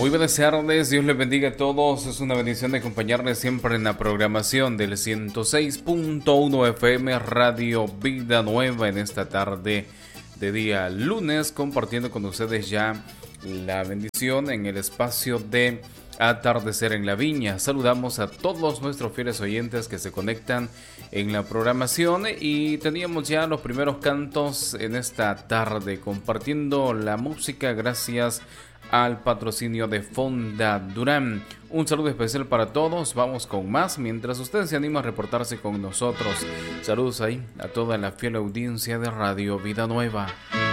Muy buenas tardes, Dios les bendiga a todos. Es una bendición de acompañarles siempre en la programación del 106.1 FM Radio Vida Nueva en esta tarde de día lunes, compartiendo con ustedes ya la bendición en el espacio de Atardecer en la Viña. Saludamos a todos nuestros fieles oyentes que se conectan en la programación y teníamos ya los primeros cantos en esta tarde compartiendo la música gracias al patrocinio de Fonda Durán. Un saludo especial para todos. Vamos con más mientras usted se anima a reportarse con nosotros. Saludos ahí a toda la fiel audiencia de Radio Vida Nueva.